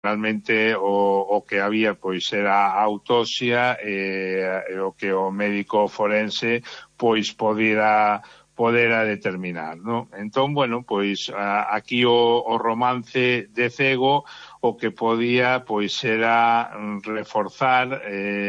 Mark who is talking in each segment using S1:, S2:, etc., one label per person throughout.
S1: realmente o que había pois era a autopsia e o que o médico forense pois podera determinar, non? Entón, bueno, pois aquí o romance de Cego o que podía pois era reforzar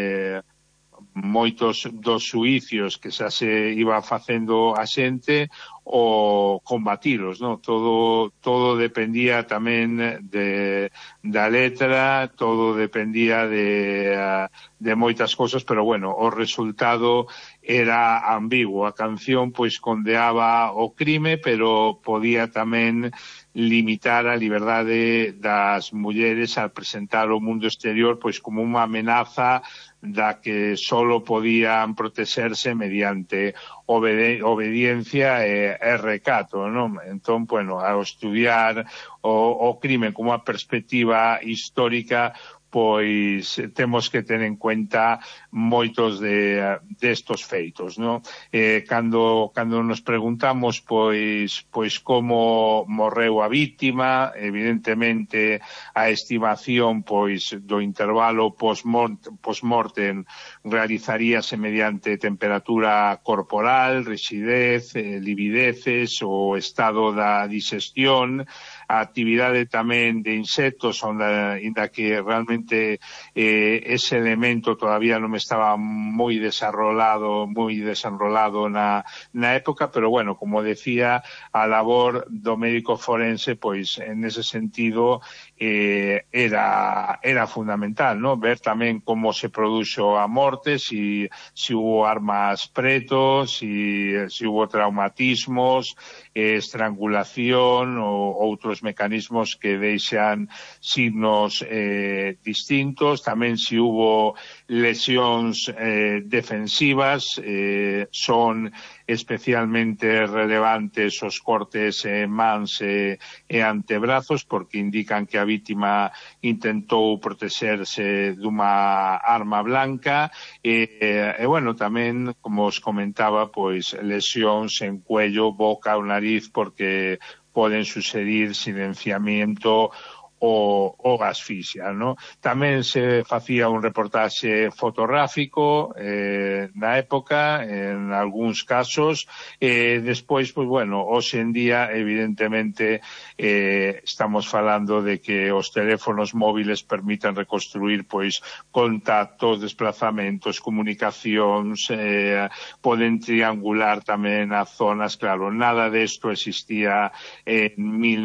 S1: moitos dos xuicios que xa se iba facendo a xente o combatilos, non? Todo dependía tamén da letra, todo dependía de moitas cosas, pero bueno, o resultado era ambiguo. A canción pois condeaba o crime, pero podía tamén limitar a liberdade das mulleres al presentar o mundo exterior pois como unha amenaza da que solo podían protexerse mediante obediencia e recato, non? Entón, bueno, ao estudiar o crime como unha perspectiva histórica, pois temos que ter en cuenta moitos destos feitos, non? Cando nos preguntamos pois como morreu a víctima, evidentemente a estimación pois do intervalo post-mortem realizaríase mediante temperatura corporal, rixidez, livideces, o estado da digestión, a actividade tamén de insectos, inda que realmente ese elemento todavía non estaba moi desenrolado na época, pero bueno, como decía, a labor do médico forense, pois en ese sentido era fundamental, ¿no? Ver tamén como se produxo a morte, si hubo armas preto, si hubo traumatismos, estrangulación ou outros mecanismos que deixan signos distintos, tamén si hubo lesións defensivas, son especialmente relevantes os cortes en mans e antebrazos, porque indican que a vítima intentou protexerse dunha arma blanca, e bueno, tamén, como os comentaba, pois lesións en cuello, boca ou nariz, porque poden suceder silenciamiento o asfixia, ¿no? Tamén se facía un reportaxe fotográfico na época, en algúns casos, despois, pois, bueno, hoxe en día, evidentemente, estamos falando de que os teléfonos móviles permiten reconstruir, pois, contactos, desplazamentos, comunicacións, poden triangular tamén as zonas, claro, nada desto existía en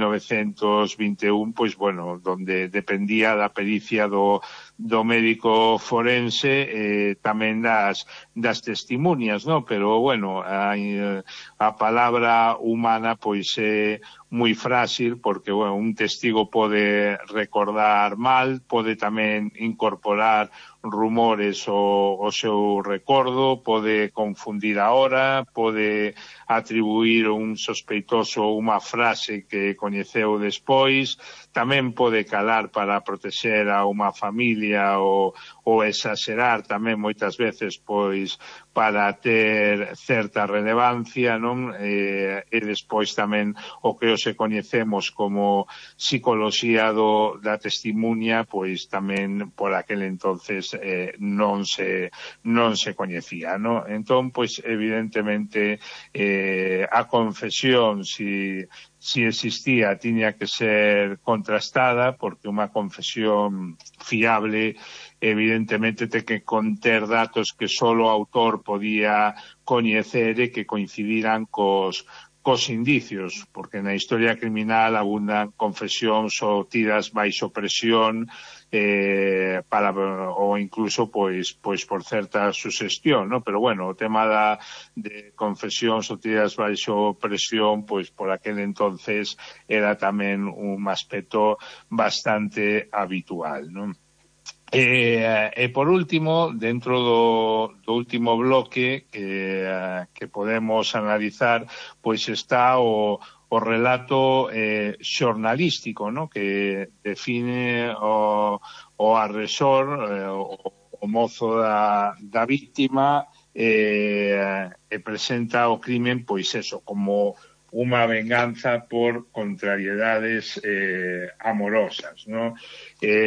S1: 1921, pois, bueno, donde dependía da pericia do médico forense, tamén das testimonias, ¿no? Pero, bueno, a palabra humana, pois, é moi frágil, porque, bueno, un testigo pode recordar mal, pode tamén incorporar rumores o seu recordo, pode confundir a hora, pode atribuir un sospeitoso unha frase que coñeceu despois, tamén pode calar para protexer a unha familia ou exagerar tamén moitas veces pois para ter certa relevancia, non? E despois tamén o que hoxe coñecemos como psicoloxía da testimonia, pois tamén por aquel entonces non se coñecía, non? Entón, pois evidentemente a confesión, si existía, tiña que ser contrastada, porque unha confesión fiable evidentemente ten que conter datos que só o autor podía coñecer e que coincidiran cos indicios, porque na historia criminal abundan confesións obtidas baixo presión, ou incluso pois por certa suxestión, ¿no? Pero bueno, o tema de confesións obtidas baixo presión, pois por aquel entonces era tamén un aspecto bastante habitual, ¿no? E por último, dentro do último bloque que podemos analizar, pois está o relato xornalístico, ¿no? Que define o agresor, o mozo da víctima, e presenta o crimen, pois eso, como unha venganza por contrariedades amorosas, ¿no?